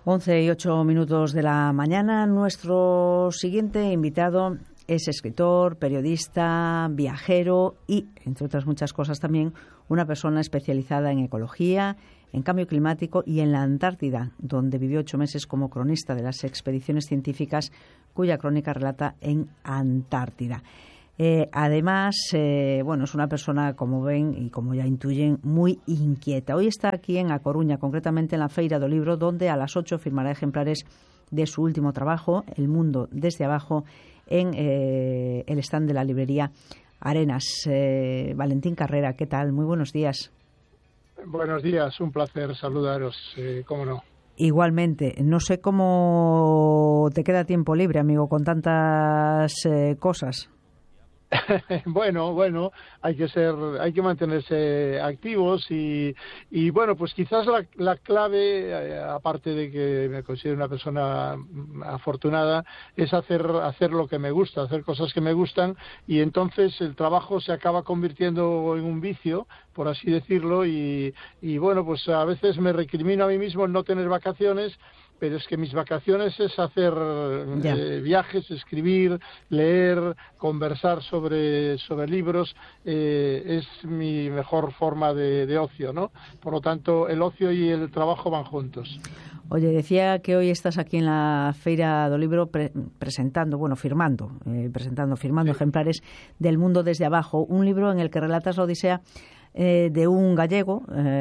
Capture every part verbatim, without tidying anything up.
once y ocho minutos de la mañana. Nuestro siguiente invitado es escritor, periodista, viajero y, entre otras muchas cosas también, una persona especializada en ecología, en cambio climático y en la Antártida, donde vivió ocho meses como cronista de las expediciones científicas cuya crónica relata en Antártida. Eh, además, eh, bueno, es una persona, como ven y como ya intuyen, muy inquieta. Hoy está aquí en A Coruña, concretamente en la Feira do Libro, donde a las ocho firmará ejemplares de su último trabajo, El mundo desde abajo, en eh, el stand de la librería Arenas. Eh, Valentín Carrera, ¿qué tal? Muy buenos días. Buenos días, un placer saludaros, eh, cómo no. Igualmente, no sé cómo te queda tiempo libre, amigo, con tantas eh, cosas. Bueno, bueno, hay que ser, hay que mantenerse activos y, y bueno, pues quizás la, la clave, eh, aparte de que me considero una persona afortunada, es hacer, hacer lo que me gusta, hacer cosas que me gustan, y entonces el trabajo se acaba convirtiendo en un vicio, por así decirlo, y, y bueno, pues a veces me recrimino a mí mismo el no tener vacaciones. Pero es que mis vacaciones es hacer eh, viajes, escribir, leer, conversar sobre, sobre libros, eh, es mi mejor forma de, de ocio, ¿no? Por lo tanto, el ocio y el trabajo van juntos. Oye, decía que hoy estás aquí en la Feira do Libro pre presentando, bueno, firmando, eh, presentando, firmando sí. ejemplares del Mundo desde abajo, un libro en el que relatas la odisea Eh, de un gallego,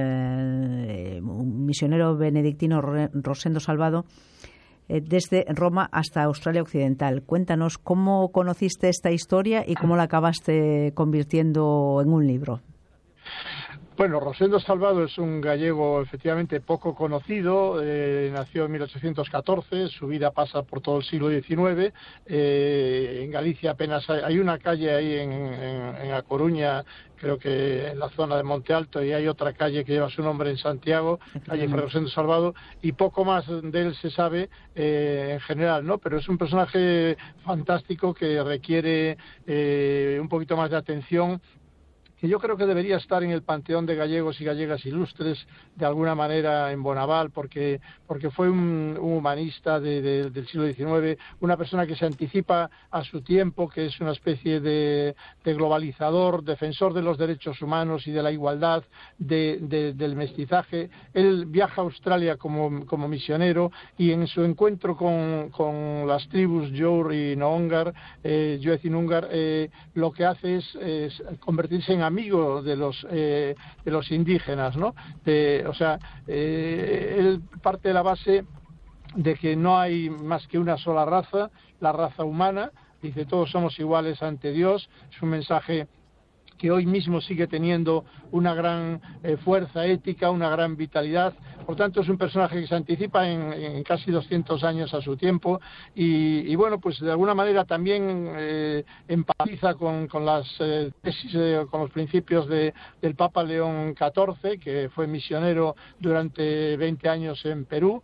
eh, un misionero benedictino, Rosendo Salvado, eh, desde Roma hasta Australia Occidental. Cuéntanos cómo conociste esta historia y cómo la acabaste convirtiendo en un libro. Bueno, Rosendo Salvado es un gallego efectivamente poco conocido, eh, nació en mil ochocientos catorce, su vida pasa por todo el siglo diecinueve, eh, en Galicia apenas hay, hay una calle ahí en, en, en A Coruña, creo que en la zona de Monte Alto, y hay otra calle que lleva su nombre en Santiago, calle Fray Rosendo Salvado, y poco más de él se sabe eh, en general, ¿no? Pero es un personaje fantástico que requiere eh, un poquito más de atención, que yo creo que debería estar en el panteón de gallegos y gallegas ilustres, de alguna manera en Bonaval, porque, porque fue un, un humanista de, de, del siglo diecinueve, una persona que se anticipa a su tiempo, que es una especie de, de globalizador, defensor de los derechos humanos y de la igualdad, de, de, del mestizaje. Él viaja a Australia como, como misionero, y en su encuentro con, con las tribus Jour y Noongar, eh, Yoezinungar, eh, lo que hace es, es convertirse en amigo de los eh, de los indígenas, ¿no? De, o sea, eh, él parte de la base de que no hay más que una sola raza, la raza humana. Dice, todos somos iguales ante Dios. Es un mensaje que hoy mismo sigue teniendo una gran eh, fuerza ética, una gran vitalidad. Por tanto, es un personaje que se anticipa en, en casi doscientos años a su tiempo, y, y bueno, pues de alguna manera también eh, empatiza con, con las eh, tesis, eh, con los principios de, del Papa León catorce, que fue misionero durante veinte años en Perú,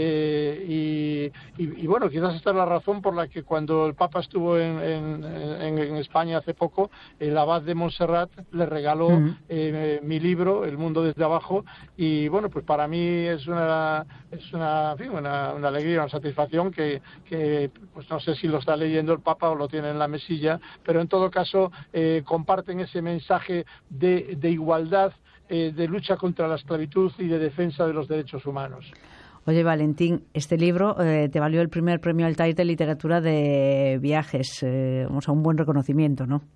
eh, y, y, y bueno, quizás esta es la razón por la que cuando el Papa estuvo en, en, en, en España hace poco, el abad de Montserrat le regaló uh-huh. eh, mi libro, El mundo desde abajo, y bueno, pues para mí es una es una, en fin, una, una alegría, una satisfacción que, que pues no sé si lo está leyendo el Papa o lo tiene en la mesilla, pero en todo caso eh, comparten ese mensaje de, de igualdad, eh, de lucha contra la esclavitud y de defensa de los derechos humanos. Oye, Valentín, este libro eh, te valió el primer premio Altair de literatura de viajes, eh, o sea, un buen reconocimiento, ¿no?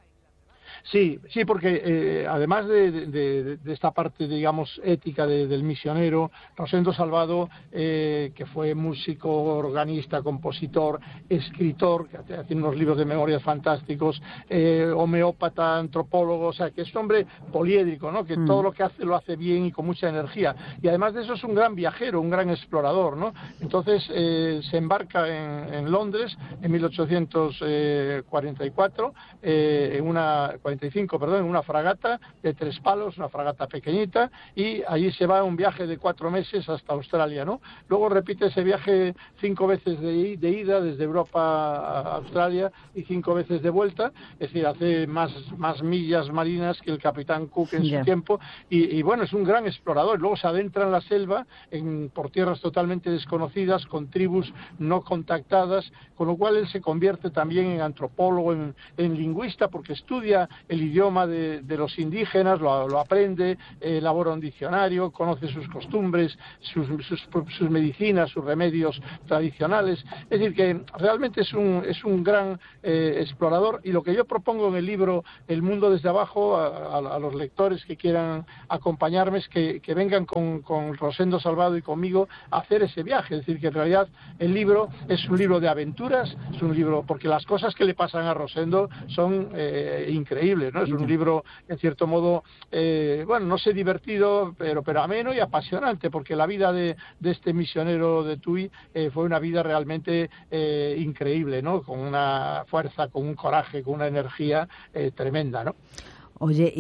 Sí, sí, porque eh, además de, de, de esta parte, digamos, ética de, del misionero, Rosendo Salvado, eh, que fue músico, organista, compositor, escritor, que tiene unos libros de memorias fantásticos, eh, homeópata, antropólogo, o sea, que es un hombre poliédrico, ¿no? Que mm. todo lo que hace lo hace bien y con mucha energía. Y además de eso es un gran viajero, un gran explorador, ¿no? Entonces eh, se embarca en, en Londres en mil ochocientos cuarenta y cuatro, eh, en una cuarenta y cinco, perdón, en una fragata de tres palos, una fragata pequeñita, y allí se va a un viaje de cuatro meses hasta Australia, ¿no? Luego repite ese viaje cinco veces de, de ida desde Europa a Australia y cinco veces de vuelta, es decir, hace más, más millas marinas que el capitán Cook en yeah. su tiempo, y, y bueno, es un gran explorador. Luego se adentra en la selva, en, por tierras totalmente desconocidas, con tribus no contactadas, con lo cual él se convierte también en antropólogo, en, en lingüista, porque estudia el idioma de, de los indígenas, lo, lo aprende, eh, elabora un diccionario, conoce sus costumbres, sus, sus, sus medicinas, sus remedios tradicionales. Es decir, que realmente es un, es un gran eh, explorador, y lo que yo propongo en el libro El mundo desde abajo a, a, a los lectores que quieran acompañarme es que, que vengan con, con Rosendo Salvado y conmigo a hacer ese viaje. Es decir, que en realidad el libro es un libro de aventuras, es un libro porque las cosas que le pasan a Rosendo son eh, increíbles, ¿no? Es un libro, en cierto modo, eh, bueno, no sé, divertido, pero, pero ameno y apasionante, porque la vida de, de este misionero de Tui eh, fue una vida realmente eh, increíble, ¿no? Con una fuerza, con un coraje, con una energía eh, tremenda, ¿no? Oye,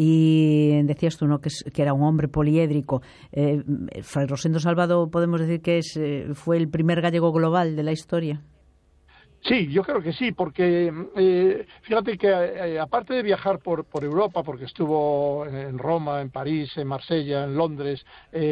y decías tú, ¿no?, que, es, que era un hombre poliédrico. Eh, Fray Rosendo Salvado, podemos decir que es, eh, fue el primer gallego global de la historia. Sí, yo creo que sí, porque eh, fíjate que eh, aparte de viajar por, por Europa, porque estuvo en Roma, en París, en Marsella, en Londres,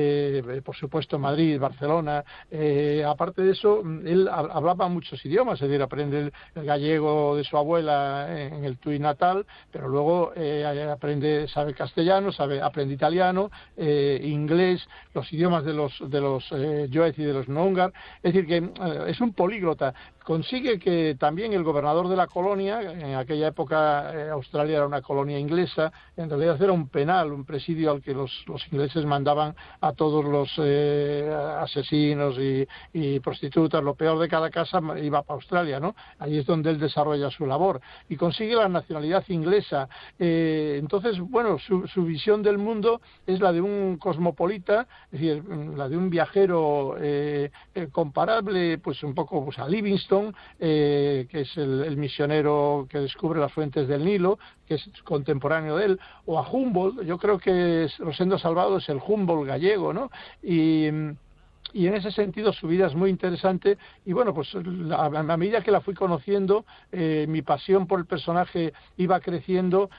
eh, por supuesto en Madrid, Barcelona, eh, aparte de eso, él hablaba muchos idiomas, es decir, aprende el, el gallego de su abuela en el Tui natal, pero luego eh, aprende, sabe castellano, sabe, aprende italiano, eh, inglés, los idiomas de los de los eh, Yoez y de los Noongar, es decir, que eh, es un políglota. Consigue que también el gobernador de la colonia, en aquella época eh, Australia era una colonia inglesa, en realidad era un penal, un presidio al que los, los ingleses mandaban a todos los eh, asesinos y, y prostitutas, lo peor de cada casa iba para Australia, ¿no? Ahí es donde él desarrolla su labor y consigue la nacionalidad inglesa. Eh, entonces, bueno, su, su visión del mundo es la de un cosmopolita, es decir, la de un viajero eh, eh, comparable, pues un poco pues, a Livingstone, Eh, que es el, el misionero que descubre las fuentes del Nilo, que es contemporáneo de él, o a Humboldt. Yo creo que es, Rosendo Salvado es el Humboldt gallego, ¿no? Y Y en ese sentido su vida es muy interesante y bueno, pues a, a medida que la fui conociendo, eh, mi pasión por el personaje iba creciendo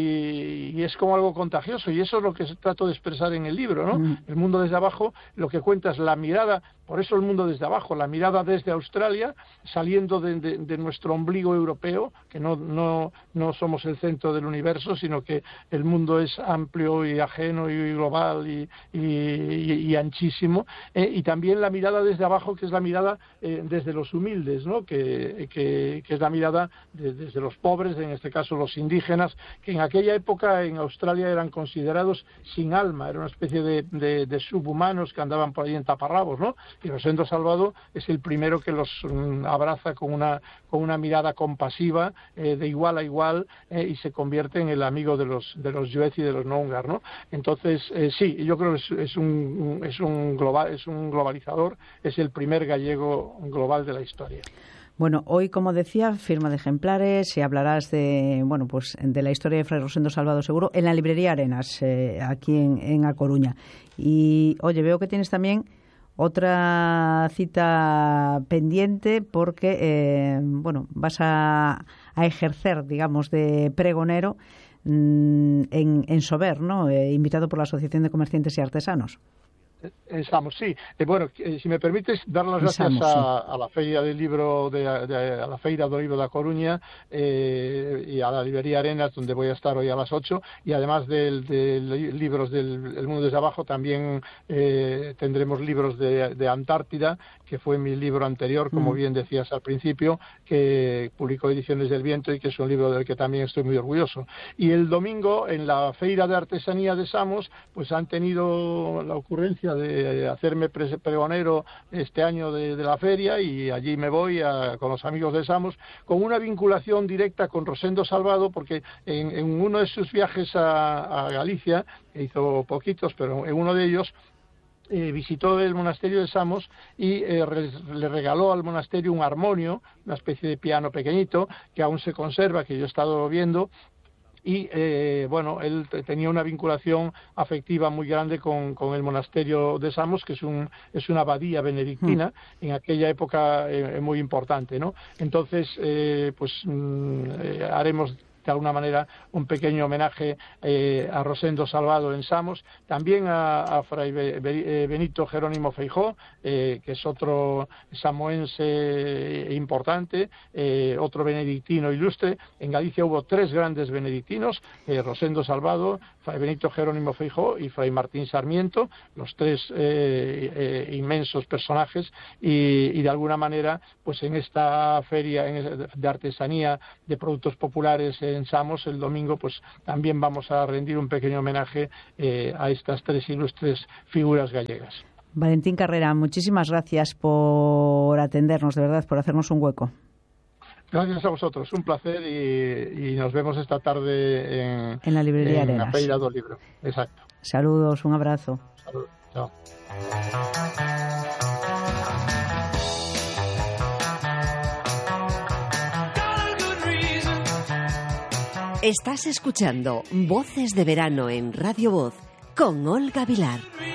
y, y es como algo contagioso, y eso es lo que trato de expresar en el libro, ¿no? Mm. El mundo desde abajo, lo que cuenta es la mirada, por eso el mundo desde abajo, la mirada desde Australia, saliendo de, de, de nuestro ombligo europeo, que no, no, no somos el centro del universo, sino que el mundo es amplio y ajeno y global y, y, y, y anchísimo, eh, y también la mirada desde abajo, que es la mirada eh, desde los humildes, ¿no? que, que, que es la mirada de, desde los pobres, en este caso los indígenas, que en aquella época en Australia eran considerados sin alma, era una especie de, de, de subhumanos que andaban por ahí en taparrabos, ¿no? Y Rosendo Salvado es el primero que los um, abraza con una, con una mirada compasiva, eh, de igual a igual, eh, y se convierte en el amigo de los de los Yoez y de los Noongar, ¿no? Entonces, eh, sí, yo creo que es, es un es un global es un globalizador, es el primer gallego global de la historia. Bueno, hoy, como decía, firma de ejemplares y hablarás de, bueno, pues de la historia de Fray Rosendo Salvado, seguro, en la librería Arenas, eh, aquí en, en A Coruña. Y, oye, veo que tienes también otra cita pendiente porque, eh, bueno, vas a, a ejercer, digamos, de pregonero mmm, en, en Sober, ¿no? Eh, invitado por la Asociación de Comerciantes y Artesanos. Estamos, sí. Eh, bueno, eh, si me permites dar las gracias Estamos, a, sí. a la Feira del Libro de, de a la Feira do Libro da Coruña eh, y a la librería Arenas, donde voy a estar hoy a las ocho, y además de, de libros del El Mundo desde Abajo también eh, tendremos libros de, de Antártida, que fue mi libro anterior, como mm. bien decías al principio, que publicó Ediciones del Viento y que es un libro del que también estoy muy orgulloso. Y el domingo en la Feira de Artesanía de Samos, pues han tenido la ocurrencia de hacerme pregonero este año de, de la feria, y allí me voy a, con los amigos de Samos, con una vinculación directa con Rosendo Salvado, porque en, en uno de sus viajes a, a Galicia, que hizo poquitos, pero en uno de ellos eh, visitó el monasterio de Samos y eh, re, le regaló al monasterio un armonio, una especie de piano pequeñito que aún se conserva, que yo he estado viendo, y eh, bueno, él tenía una vinculación afectiva muy grande con, con el monasterio de Samos, que es, un, es una abadía benedictina, mm. en aquella época eh, muy importante, ¿no? Entonces, eh, pues mm, eh, haremos de alguna manera un pequeño homenaje eh, a Rosendo Salvado en Samos, también a, a Fray Benito Jerónimo Feijó, eh, que es otro samoense importante, eh, otro benedictino ilustre. En Galicia hubo tres grandes benedictinos, eh, Rosendo Salvado, Fray Benito Jerónimo Feijó y Fray Martín Sarmiento, los tres eh, eh, inmensos personajes, y, y de alguna manera, pues en esta feria en, de artesanía, de productos populares en Samos, el domingo, pues también vamos a rendir un pequeño homenaje eh, a estas tres ilustres figuras gallegas. Valentín Carrera, muchísimas gracias por atendernos, de verdad, por hacernos un hueco. Gracias a vosotros, un placer, y, y nos vemos esta tarde en, en la librería en Arenas. la Feira do Libro. Exacto. Saludos, un abrazo. Saludos, chao. Estás escuchando Voces de Verano en Radio Voz con Olga Vilar.